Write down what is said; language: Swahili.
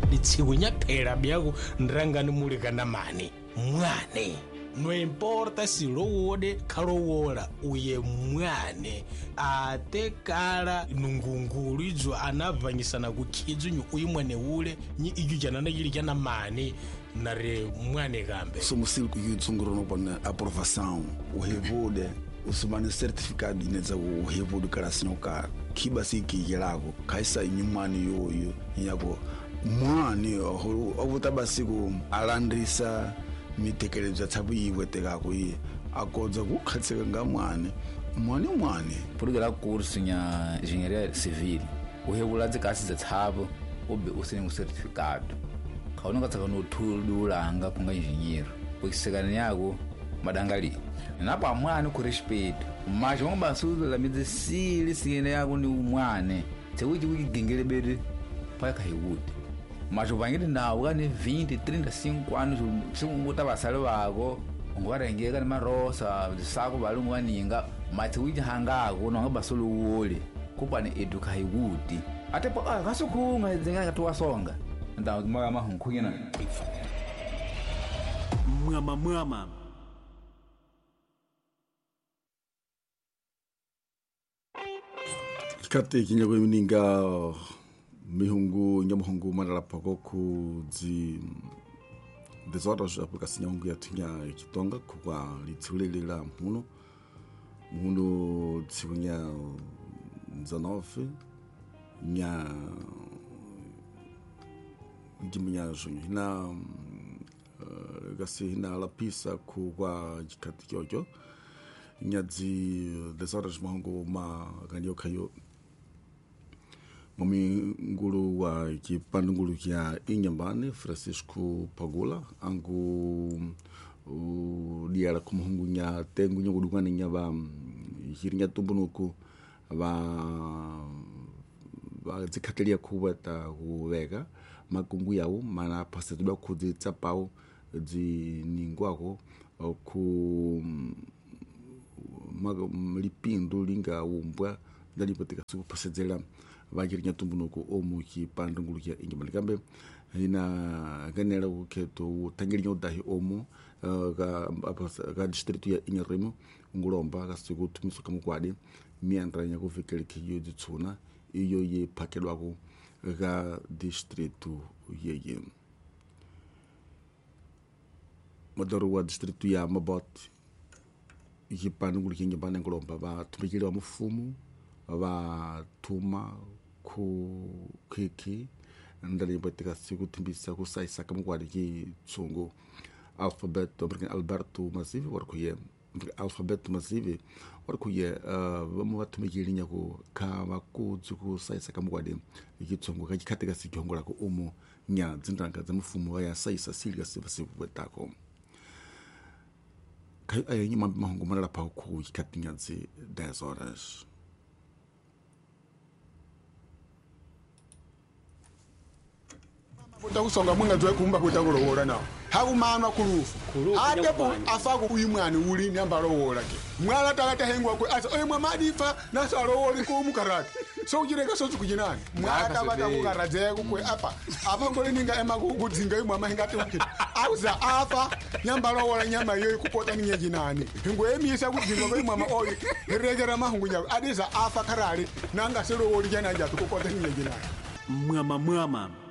ditsigunya phela byako ndirangani mulikana mani mwane no importa si lowode khalowola uye mwane ate kala nungungulu idzo anavanyisana kukhidzu uyi mwane ule ni iju janana yili jana mani nare mwane gambe somusili kuyitsunguro no bona aprovação o revude usumane certificado ineza o revude kalasinyo ka kiba siki yelako kaisa inyumani yoyo yako mwane ovutabasiku alandrisa mitekelezo tsabu yiweteka yi akodza kukhatseka nga mwane purigala curso nya engenharia civil o reguladze kasi za tsabu obe usene um certificado kaona katsaka no thululanga kunga engenheiro kuisekana yako madangali napa mwane ku respeito mas vamos basuza la medicina sine yako ni mwane tsewichi wigengele bere pa kaiwudi mas uvangile nawo kane 20 35 anos singuta basale bako ngwarengeka marosa sako balungu baninga mathi wijihangako nanga basolo wole kuba ne eduka hiwudi ate po kasukhunga zinga katwa songa nda mama hunkunyana mwama kate kinyago mininga mihungu nyamuhungu manala pagoku zi desordens aplicação yangu ya tinya kitonga kwa litsulelela muno tsiunya 19 nya giminya junho na gasi na lapisa kwa jikati kyojo nya zi desordens mahungu ma ganyo kayo Mami ngulu wa kipande ngulu kia Inyambane Francisco Pagula angu diara kumuhungu nya tengu nya kudukani nya ba hirinya tumbunuku ba zikatelia kuweta uwega makungu yao mana pasetula kudzi tsapao dzi ningwako ku lipindu linga umbwa dalipotika su pasedzela vagirinya tumbunuko omu ki pandungulu kia Inyambane kambe ina ganela uketo tangirinya udahi omu ga distrito ya Inyarimo ngulomba kasiku tumiso kamukwadi miandranya kufikele kiyo ditsuna iyo ye pakelwako ga distrito yeye modoro wa distrito ya Mabot ikipandungulu kia Inyambane ngulomba ba tumikile wa mufumu ba tuma ku kiki ndali batika siku timbisa ku saisa kamukwadi ki tsungu alfabeto Alberto Masivi warkuye alfabeto Masivi warkuye bamu batumikirinya ko kama ku saisa kamukwadi ki tsungu kakikatika sikihongola ko umu nya dzindanga za mufumu ya saisa silga sivu betako kai ayi mahungu manala pa ku kikatinya zi 10 horas utakusonga mwenga zwe kumba kutangolowola nawo hakumanwa kulufu ate po afako uyimwani uli nyamba lowola ke mwala takata hengwa kwe asa oye mwamadifa nasa lowoli kumukarati so ujireka sozu kujinani mwala tabata kukarazeko kwe apa ngole ninga ema kudzinga imwe amahingati ukita auza apa nyamba lowola nyama yoyi kupota ninye jinani hingwe emisa kudzinga kwe imwe ama oyi hiregera mahungu nyawe adisa afa karali nanga se lowoli jana jatu kupota ninye jinani mwama